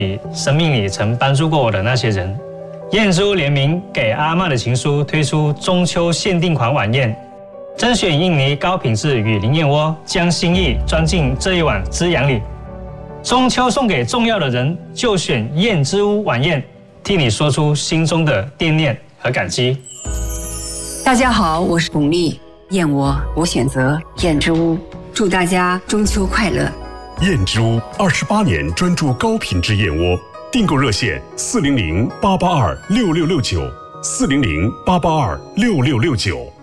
生命里曾帮助过我的那些人。燕之屋联名给阿嬷的情书推出中秋限定款晚宴，甄选印尼高品质雨林燕窝，将心意装进这一碗滋养里。中秋送给重要的人，就选燕之屋晚宴，替你说出心中的惦念和感激。 大家好，我是巩俐，燕窝我选择燕之屋，祝大家中秋快乐。 燕之屋28年专注高品质燕窝，订购热线400-882-6669，400-882-6669。